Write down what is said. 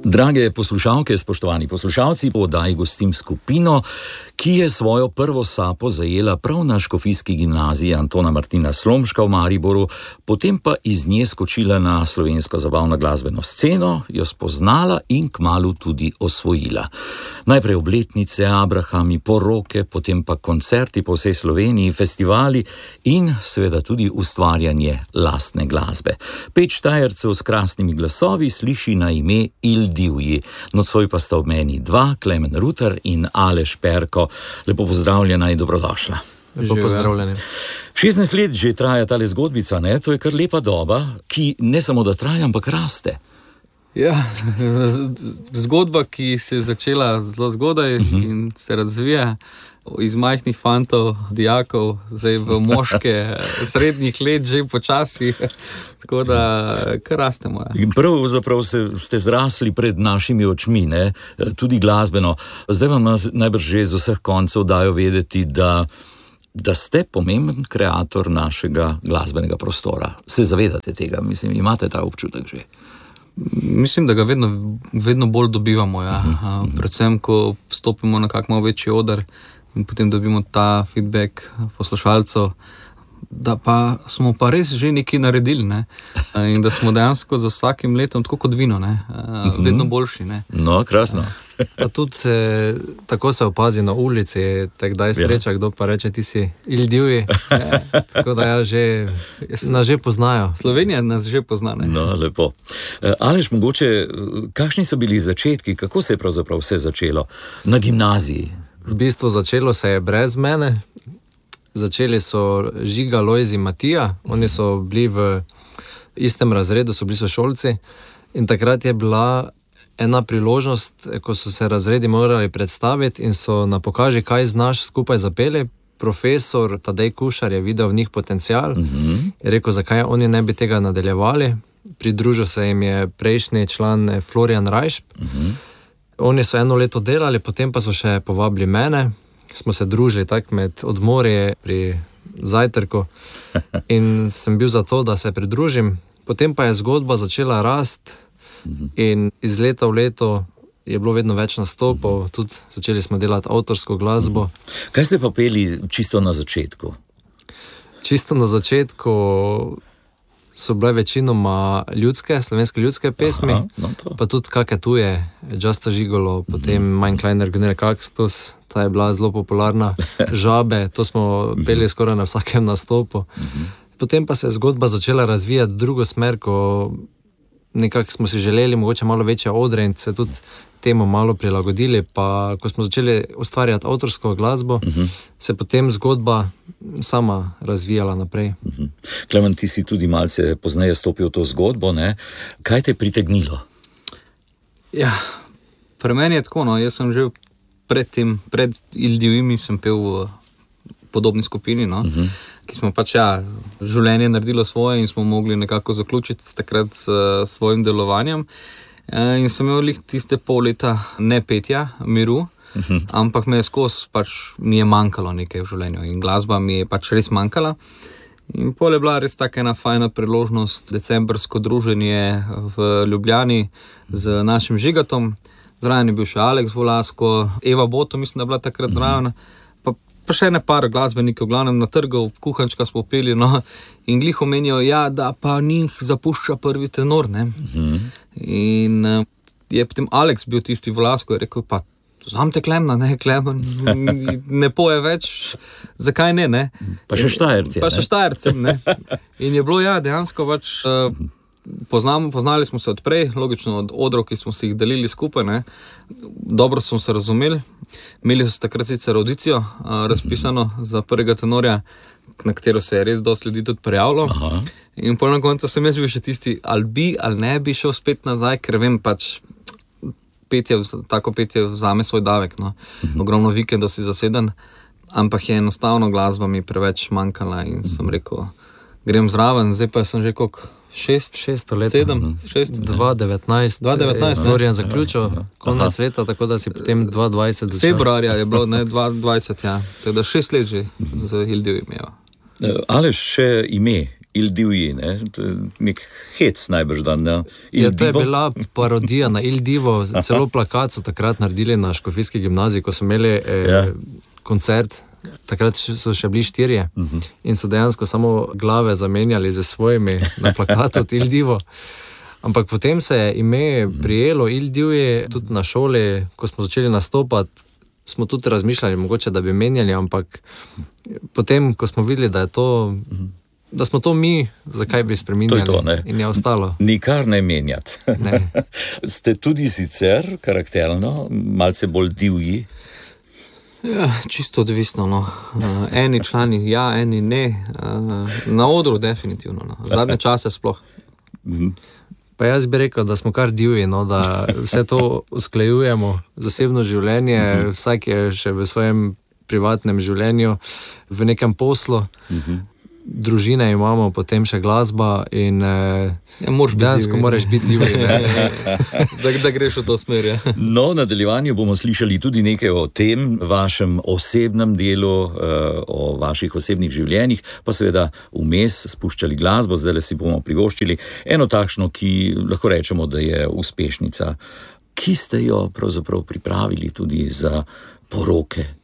Drage poslušalke, spoštovani poslušalci, v oddaji gostim skupino, ki je svojo prvo sapo zajela prav na Škofijski gimnaziji Antona Martina Slomška v Mariboru, potem pa iz nje skočila na slovensko zabavno glasbeno sceno, jo spoznala in kmalu tudi osvojila. Najprej obletnice, abrahami, poroke, potem pa koncerti po vsej Sloveniji, festivali in seveda tudi ustvarjanje lastne glasbe. 5 Štajercev s krasnimi glasovi sliši na ime Ildivji. Nocoj pa sta ob meni 2, Klemen Rutar in Aleš Perko. Lepo pozdravljena in dobrodošla. Lepo pozdravljeni. 16 let že traja tale zgodbica, ne? To je kar lepa doba, ki ne samo da traja, ampak raste. Ja, zgodba, ki se je začela zelo zgodaj in se razvija iz majhnih fantov, dijakov, zdaj v moške srednjih let že počasi, tako da kar rastemo. In pravzaprav ste zrasli pred našimi očmi, ne? Tudi glasbeno. Zdaj vam najbrž že z vseh koncev dajo vedeti, da ste pomemben kreator našega glasbenega prostora. Se zavedate tega? Mislim, imate ta občutek že? Mislim, da ga vedno bolj dobivamo. Ja. Predvsem, ko stopimo na kak malo večji oder in potem dobimo ta feedback poslušalcev, da pa smo pa res že nekaj naredili, ne? In da smo dejansko za vsakim letom, tako kot vino, ne? Vedno boljši. Ne? No, krasno. Pa tudi tako se opazi na ulici, takdaj sreča, kdo pa reče, ti si Ildivji. Tako da nas že poznajo. Slovenija nas že pozna. Ne? No, lepo. Aleš, mogoče, kakšni so bili začetki, kako se je pravzaprav vse začelo na gimnaziji? V bistvu začelo se je brez mene. Začeli so Žiga, Lojz in Matija. Oni so bili v istem razredu, so bili sošolci. In takrat je bila ena priložnost, ko so se razredi morali predstaviti in so na pokaži, kaj znaš, skupaj zapeli. Profesor Tadej Kušar je videl v njih potencial. Je rekel, zakaj oni ne bi tega nadaljevali. Pridružil se jim je prejšnji član Florian Rajšp. Oni so 1 leto delali, potem pa so še povabili mene. Smo se družili tako med odmori pri zajtrku in sem bil za to, da se pridružim. Potem pa je zgodba začela rasti in iz leta v leto je bilo vedno več nastopov, tudi začeli smo delati avtorsko glasbo. Kaj ste pa peli čisto na začetku? Čisto na začetku so bile večinoma slovenske ljudske pesmi. Aha, no pa tudi kakšne tuje, Justa Žigolo, potem Mein kleiner Gnir Kaktus, ta je bila zelo popularna. Žabe, to smo peli skoraj na vsakem nastopu. Potem pa se je zgodba začela razvijati drugo smer, ko nekako smo si želeli mogoče malo večje odre in se tudi temu malo prilagodili, pa ko smo začeli ustvarjati avtorsko glasbo, se potem zgodba sama razvijala naprej. Klemen, ti si tudi malce pozneje stopil v to zgodbo, ne? Kaj te je pritegnilo? Ja, pri meni je tako, no, jaz sem že pred Ildivjimi sem pel v podobni skupini, no, ki smo pač življenje naredilo svoje in smo mogli nekako zaključiti takrat s svojim delovanjem. In sem imel tiste pol leta ne petja, miru, ampak me je skozi mi je manjkalo nekaj v življenju in glasba mi je pač res manjkala. In pol je bila res taka ena fajna priložnost, decembrsko druženje v Ljubljani z našim Žigatom. Zraven je bil še Aleks Volasko, Eva Boto, mislim, da je bila takrat zraven. Pa še ene par glasbenikov, v glavnem na trgu, kuhančka smo peli, no, in glih omenijo, da pa njih zapušča prvi tenor, ne. In je potem Aleks bil tisti Volasko, je rekel, pa vzamte Klemna, ne, Klemen, ne poje več, zakaj ne. Pa še Štajerci, pa še Štajerci, ne. In je bilo, dejansko pač poznali smo se od prej, logično od odrov, ki smo si jih delili skupaj, ne. Dobro smo se razumeli. Imeli so takrat sicer audicijo razpisano za prvega tenorja, na katero se je res dosti ljudi tudi prijavilo. In pol na koncu sem jaz bil še tisti, ali bi, ali ne bi šel spet nazaj, ker vem pač, tako petje vzame svoj davek, no. Ogromno vikendov si zaseden, ampak je enostavno glasba mi preveč manjkala in sem rekel, grem zraven, zdaj pa sem že koliko, 6 let, 2019, Florian zaključil konec sveta, tako da si potem 2020 začel. Februarja je bilo, 2020, Teda 6 let že za Ildivjimi. Aleš, še ime, Il Divi, ne? To je nek hec najbrž dan. Ne? Ja, to je bila parodija na Il Divo, celo plakat so takrat naredili na Škofijski gimnaziji, ko so imeli koncert. Takrat so še bili 4 in so dejansko samo glave zamenjali z svojimi na plakatu od Il Divo. Ampak potem se je ime prijelo Il Divi, tudi na šoli, ko smo začeli nastopati, smo tudi razmišljali, mogoče, da bi menjali, ampak potem, ko smo videli, da smo to mi, zakaj bi spreminjali, in je ostalo. Nikar ne menjati. Ne. Ste tudi sicer karakterno malce bolj divji? Ja, čisto odvisno. No. Eni člani ja, eni ne. Na odru definitivno. No. Zadnje čase sploh. Pa jaz bi rekel, da smo kar divji, no, da vse to usklajujemo, zasebno življenje, vsak je še v svojem privatnem življenju, v nekem poslu. Družine imamo, potem še glasba in dejansko moraš biti divji. Da greš v to smer. Ja. No, v nadaljevanju bomo slišali tudi nekaj o tem vašem osebnem delu, o vaših osebnih življenjih, pa seveda vmes spuščali glasbo, zdaj si bomo privoščili eno takšno, ki lahko rečemo, da je uspešnica, ki ste jo pravzaprav pripravili tudi za poroke